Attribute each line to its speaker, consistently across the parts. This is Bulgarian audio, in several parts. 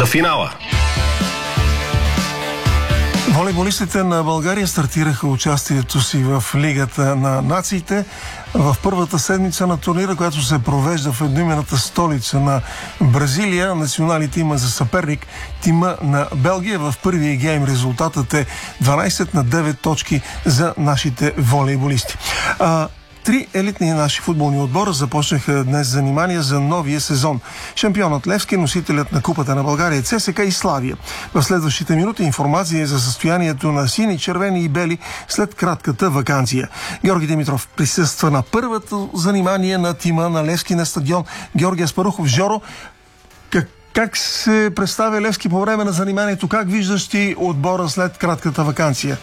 Speaker 1: на финала.
Speaker 2: Волейболистите на България стартираха участието си в Лигата на нациите в първата седмица на турнира, която се провежда в едноименната столица на Бразилия. Националите има за съперник тима на Белгия. В първия гейм резултатът е 12 на 9 точки за нашите волейболисти. Три елитни наши футболни отбора започнаха днес занимания за новия сезон. Шампионът Левски, носителят на Купата на България, ЦСКА и Славия. В следващите минути информация за състоянието на сини, червени и бели след кратката ваканция. Георги Димитров присъства на първото занимание на тима на Левски на стадион Георги Аспарухов. Жоро, как се представя Левски по време на заниманието? Как виждаш ти отбора след кратката ваканция?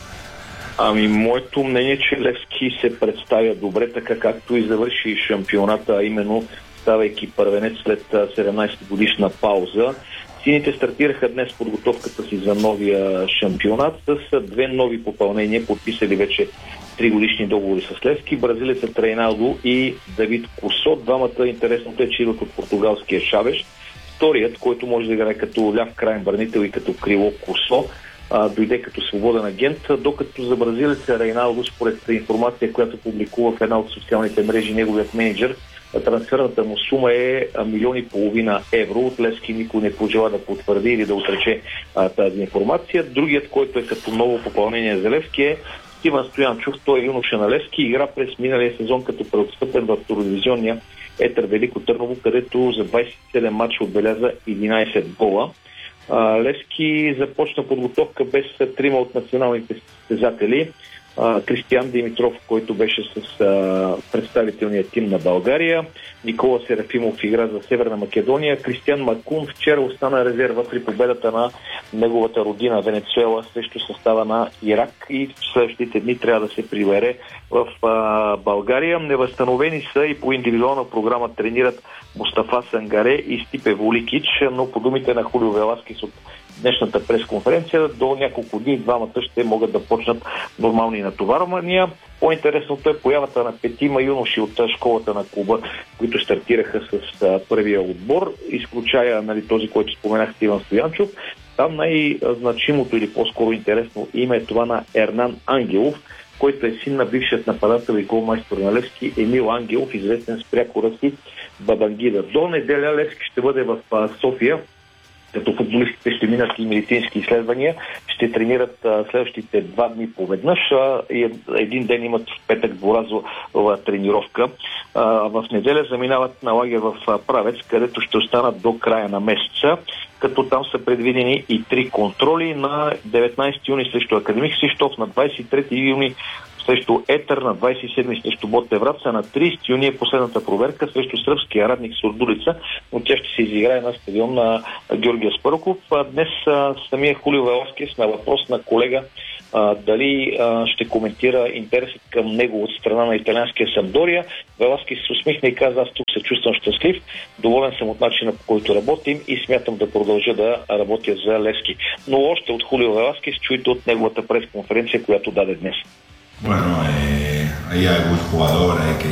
Speaker 3: Моето мнение е, че Левски се представя добре, така както и завърши шампионата, а именно ставайки първенец след 17 годишна пауза. Сините стартираха днес подготовката си за новия шампионат с две нови попълнения, подписали вече 3 годишни договори с Левски. Бразилецът Рейналдо и Давид Курсо. Двамата, интересното е, че идват от португалския Шавеш. Вторият, който може да играе като ляв крайен бранител и като крило, Курсо, дойде като свободен агент, докато за бразилеца Рейналдо, според информация, която публикува в една от социалните мрежи неговият менеджер, трансферната му сума е 1,5 милиона евро. От Левски никой не пожела да потвърди или да отрече тази информация. Другият, който е като ново попълнение за Левски, е Стиван Стоянчов. Той е юноша на Левски, игра през миналия сезон като преотстъпен в втородивизионния Етър Велико Търново, където за 27 мача отбеляза 11 гола. Левски започна подготовка без трима от националните състезатели. Кристиян Димитров, който беше с представителния тим на България, Никола Серафимов игра за Северна Македония, Кристиян Макун вчера остана резерва при победата на неговата родина Венецуела срещу състава на Ирак и в следващите дни трябва да се прибере в България. Невъзстановени са и по индивидуална програма тренират Мустафа Сангаре и Стипе Воликич, но по думите на Хулио Веласкес от днешната пресконференция, до няколко дни двамата ще могат да почнат нормални натоварвания. По-интересното е появата на 5 юноши от школата на клуба, които стартираха с първия отбор, изключая този, който споменах, Стиван Стоянчов. Там най-значимото или по-скоро интересно име е това на Ернан Ангелов, който е син на бившият нападател и голмайстор на Левски Емил Ангелов, известен с прякора си Бабангида. До неделя Левски ще бъде в София, като футболистите ще минат и медицински изследвания, ще тренират следващите 2 дни поведнъж и един ден имат в петък двуразова тренировка. В неделя заминават на лагер в Правец, където ще останат до края на месеца, като там са предвидени и 3 контроли на 19 юни срещу Академик Свищов, на 23 юни срещу Етър, на 27 срещу Ботев Враца, на 30 юни е последната проверка срещу сръбския Радник Сурдулица, но тя ще се изиграе на стадион на Георги Аспарухов. Днес самия Хулио Веласкес на въпрос на колега дали ще коментира интересът към него от страна на италианския Самдория, Веласкес се усмихна и каза: аз тук се чувствам щастлив, доволен съм от начина, по който работим и смятам да продължа да работя за Левски. Но още от Хулио Веласкес чуйте от неговата пресконференция, която даде днес.
Speaker 4: Bueno, hay algún jugador que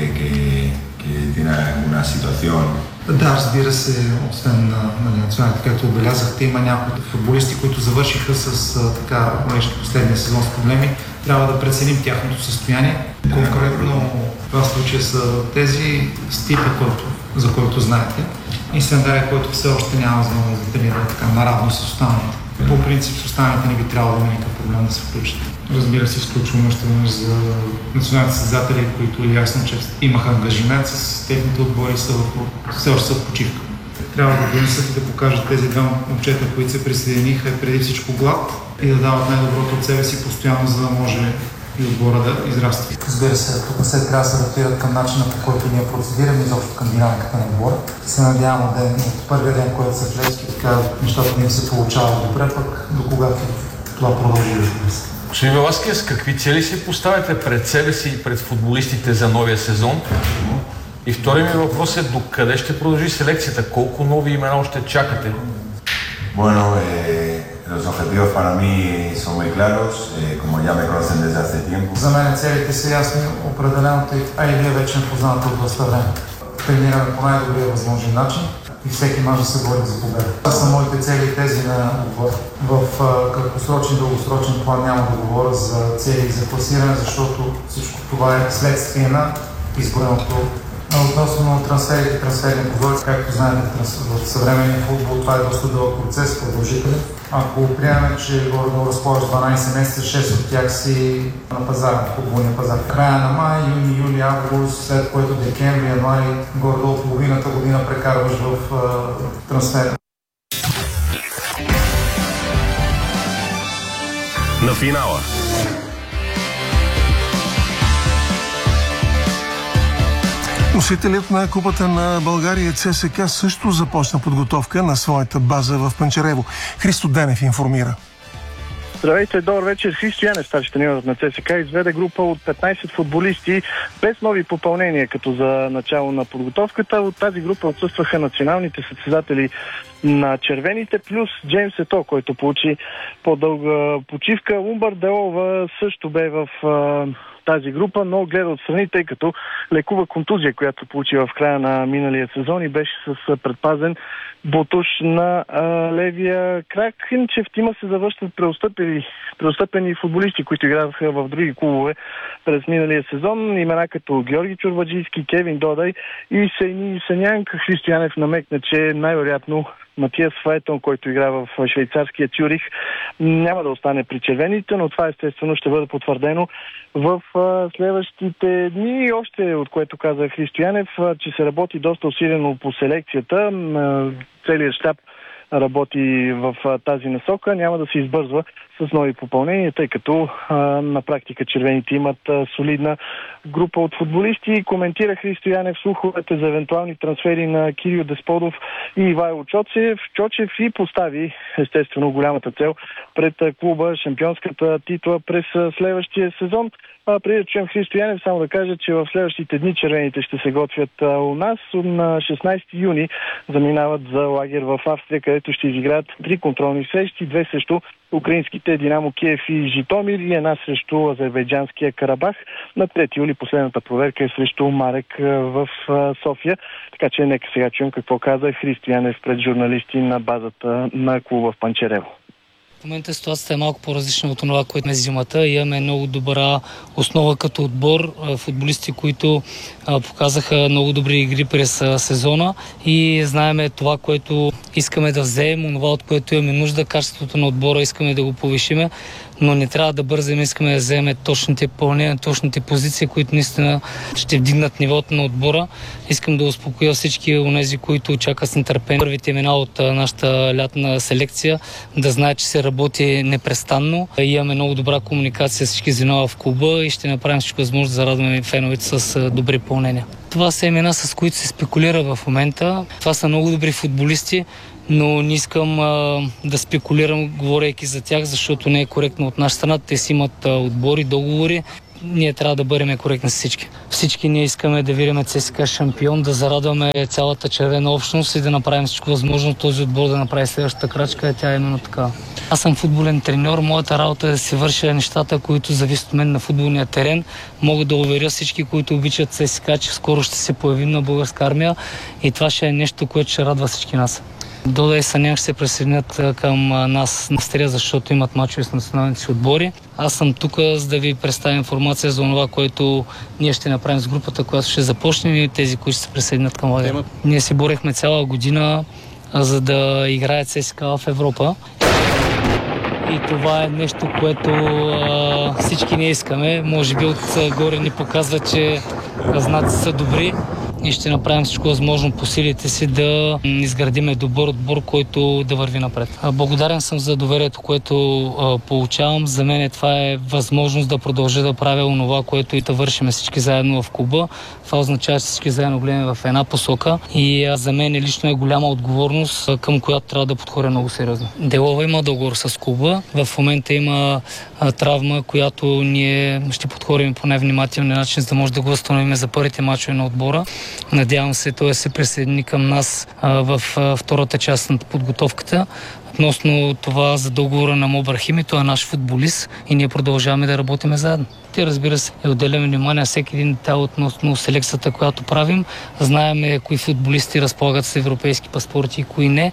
Speaker 4: tiene alguna situación.
Speaker 5: Да, разбира се, освен на националите, както отбелязахте, има някои футболисти, които завършиха с младежки последния сезон с проблеми. Трябва да преценим тяхното състояние. Конкретно това случая са тези Стипе, за който знаете, и Сангаре, който все още няма възможност да тренира наравно с останалите. По принцип с останалите не би трябвало да има никакъв проблем да се включат. Разбира се, изключваме още веднъж за националните състезатели, които е ясно, че имаха ангажимент с техните отбори и все още са в почивка. Трябва да донесат и да покажат тези два момчета, които се присъединиха преди всичко глад и да дават най-доброто от себе си постоянно, за да може и отбора да израства. Разбира се, тук се трябва да се адаптират към начина, по който ние процедираме изобщо към динамиката на отбора. Се надявам от първия ден, който са в Левски, така нещата ни се получават добре, пък до когато това продължи, разбира се.
Speaker 6: Господин Веласкес, какви цели си поставяте пред себе си и пред футболистите за новия сезон? И втория ми въпрос е: до къде ще продължи селекцията? Колко нови имена още чакате?
Speaker 4: Bueno, los objetivos para mí son muy claros, como ya me conocen desde hace tiempo.
Speaker 5: За мен целите са ясни, определено, а и вие вече ме познавате от доста време. Тренираме по най-добрия възможен начин. и всеки мач да се бори за победа. Това са моите цели и тези на отбора. В краткосрочен и дългосрочен план няма да говоря за цели и за класиране, защото всичко това е следствие на избореното. Относно трансферни позорици, както знаете, в съвременния футбол това е доста дълъг процес, продължителен. Ако приемем, че горе-долу разполагаш 12 месеца, 6 от тях си на пазара, футболния пазар. Края на май, юни, юли, август, след което декември, януари, горе-долу половината година прекарваш в трансфера.
Speaker 1: На финала.
Speaker 2: Носителят на Купата на България ЦСКА също започна подготовка на своята база в Панчарево. Христо Денев информира.
Speaker 7: Здравейте, добър вечер. Христо Янев, старши треньор на ЦСКА, изведе група от 15 футболисти без нови попълнения като за начало на подготовката. От тази група отсъстваха националните състезатели на червените, плюс Джеймс Ето, който получи по-дълга почивка. Умбър Делова също бе в тази група, но гледа отстрани, тъй като лекува контузия, която получи в края на миналия сезон и беше с предпазен бутуш на левия крак. Иначе в тима се завършват преотстъпени футболисти, които играха в други клубове през миналия сезон. Имена като Георги Чурбаджийски, Кевин Додай и Сейни Санянк. Христо Янев намекна, че най-вероятно Матиас Фаетон, който игра в швейцарския Цюрих, няма да остане при червените, но това естествено ще бъде потвърдено в следващите дни. Още от което каза Христо Янев, че се работи доста усилено по селекцията. Целият щаб работи в тази насока. Няма да се избързва с нови попълнения, тъй като на практика червените имат солидна група от футболисти. Коментира Христо Янев слуховете за евентуални трансфери на Кирил Десподов и Ивайло Чочев и постави естествено голямата цел пред клуба шампионската титла през следващия сезон. Преди да чуем Христо Янев, само да кажа, че в следващите дни червените ще се готвят у нас. На 16 юни заминават за лагер в Австрия, където ще изиграят 3 контролни срещи, 2 срещу украинските Динамо Киев и Житомир и 1 срещу азербайджанския Карабах. На 3 юли последната проверка е срещу Марек в София. Така че нека сега чуем какво каза Христо Янев пред журналисти на базата на клуба в Панчарево.
Speaker 8: В момента ситуацията е малко по-различна от това, което е зимата. Имаме много добра основа като отбор, футболисти, които показаха много добри игри през сезона и знаеме това, което искаме да вземем, това, от което имаме нужда, качеството на отбора искаме да го повишиме, но не трябва да бързаме, искаме да вземем точните пълнения, точните позиции, които наистина ще вдигнат нивото на отбора. Искам да успокоя всички онези, които чакат с нетърпение първите имена от нашата лятна селекция, да знаят, че се работи непрестанно. Имаме много добра комуникация с всички звена в клуба и ще направим всичко възможно да зарадваме феновете с добри пълнения. Това са имена, с които се спекулира в момента. Това са много добри футболисти, но не искам да спекулирам, говорейки за тях, защото не е коректно от наша страна. Те си имат отбори, договори. Ние трябва да бъдем коректни с всички. Всички ние искаме да видим ЦСКА шампион, да зарадваме цялата червена общност и да направим всичко възможно този отбор да направи следващата крачка. Тя е именно така. Аз съм футболен треньор. Моята работа е да си върша нещата, които зависят от мен на футболния терен. Мога да уверя всички, които обичат ЦСКА, че скоро ще се появим на Българска армия и това ще е нещо, което ще радва всички нас. Дода и Санян ще се присъединят към нас на Австрия, защото имат мачове с националните си отбори. Аз съм тук, за да ви представя информация за това, което ние ще направим с групата, която ще започне и тези, които ще се присъединят към лагера. Ние се борехме цяла година, за да играе ЦСКА в Европа. И това е нещо, което всички не искаме. Може би отгоре ни показва, че знаци са добри и ще направим всичко възможно по силите си да изградим добър отбор, който да върви напред. Благодарен съм за доверието, което получавам. За мен това е възможност да продължа да правя онова, което и да вършим всички заедно в клуба. Това означава, че всички заедно гледаме в една посока и за мен лично е голяма отговорност, към която трябва да подходя много сериозно. Делова има договор с клуба. В момента има травма, която ние ще подходим по най-внимателен начин, за да може да го възстановим за първите мачове на отбора. Надявам се той да се присъедини към нас в втората част на подготовката. Относно това за договора на Мобрахими, той е наш футболист и ние продължаваме да работим заедно. Те, разбира се, отделяме внимание на всеки един детайл относно селекцията, която правим. Знаеме кои футболисти разполагат с европейски паспорти и кои не,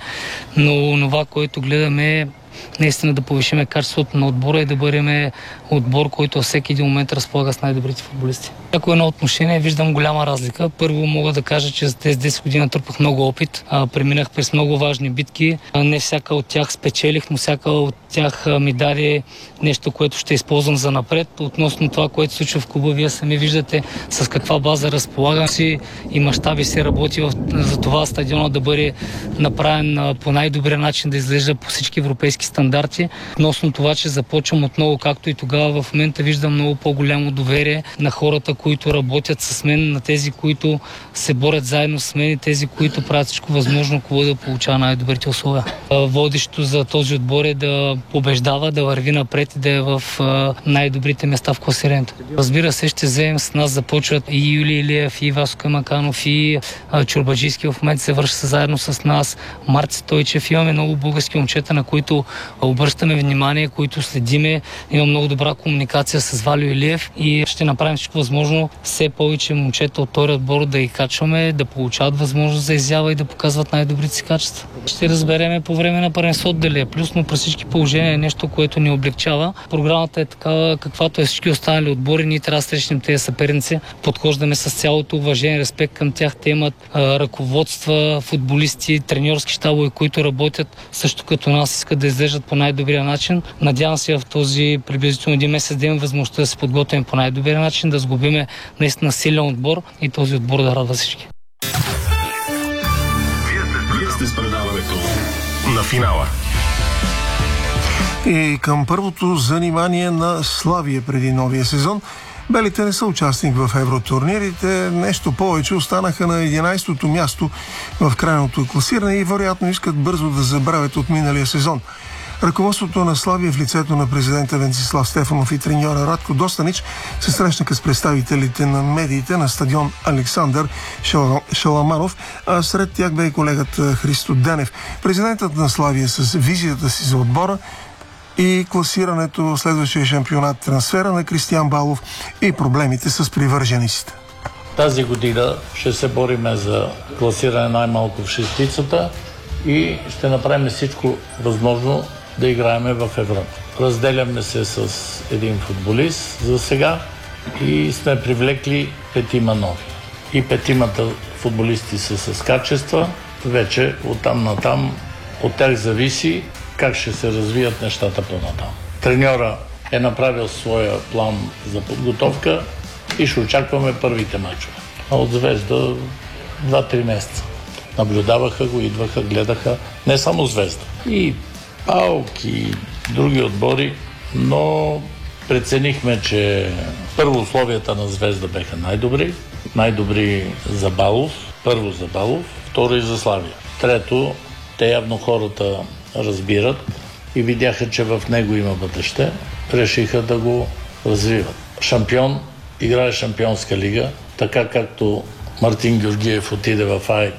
Speaker 8: но това, което гледаме е наистина да повишиме качеството на отбора и да бъдем отбор, който във всеки един момент разполага с най-добрите футболисти. Всяко едно отношение виждам голяма разлика. Първо мога да кажа, че за тези 10 години трупах много опит. Преминах през много важни битки. Не всяка от тях спечелих, но всяка от тях ми даде нещо, което ще използвам за напред. Относно това, което се случва в клуба, вие сами виждате с каква база разполагам си и мащаби се работи за това стадиона да бъде направен по най-добрия начин, да изглежда по всички европейски стандарти. Относно това, че започвам отново, както и тогава, в момента виждам много по-голямо доверие на хората, които работят с мен, на тези, които се борят заедно с мен и тези, които правят всичко възможно клуба да получава най-добрите условия. Водещото за този отбор е да побеждава, да върви напред и да е в най-добрите места в класирането. Разбира се, ще вземем с нас, започват и Юли Илиев, и Васко Маканов, и Чурбаджийски в момента се върши заедно с нас, Марци Стойчев. Имаме много български момчета, на които обръщаме внимание, които следиме. Има много добра комуникация с Валю Илиев и ще направим всичко възможно все повече момчета от втория отбор да ги качваме, да получават възможност за изява и да показват най-добрите си качества. Ще разбереме по време на първенството дали е плюс, но при всички положения е нещо, което ни облегчава. Програмата е такава, каквато е всички останали отбори. Ние трябва да срещнем тези съперници. Подхождаме с цялото уважение, респект към тях. Те имат ръководства, футболисти, треньорски щабове, които работят също като нас, искат да изглеждат по най-добрия начин. Надявам се в този приблизително един месец да имаме възможността да се подготвим по най-добрия начин, да сглобиме наистина силен отбор и този отбор да радва всички.
Speaker 1: Вие сте с предаването на финала.
Speaker 2: И към първото занимание на Славия преди новия сезон. Белите не са участник в евротурнирите, нещо повече останаха на 11-то място в крайното класиране и вероятно искат бързо да забравят от миналия сезон. Ръководството на Славия в лицето на президента Венцислав Стефанов и треньора Радко Достанич се срещнаха с представителите на медиите на стадион Александър Шаламанов, а сред тях бе и колегата Христо Денев. Президентът на Славия с визията си за отбора и класирането в следващия шампионат, трансфера на Кристиян Балов и проблемите с привържениците.
Speaker 9: Тази година ще се бориме за класиране най-малко в шестицата и ще направим всичко възможно да играеме в Европа. Разделяме се с един футболист за сега и сме привлекли 5 нови. И 5 футболисти са с качества. Вече оттам натам от тях зависи как ще се развият нещата по-натам. Треньора е направил своя план за подготовка и ще очакваме първите мачове. А от Звезда 2-3 месеца. Наблюдаваха го, идваха, гледаха. Не само Звезда. И ПАОК и други отбори, но преценихме, че първо условията на Звезда беха най-добри. Най-добри за Балов. Първо за Балов, второ и за Славия. Трето, те явно хората разбират и видяха, че в него има бъдеще. Решиха да го развиват. Шампион, играе Шампионска лига, така както Мартин Георгиев отиде в АЕК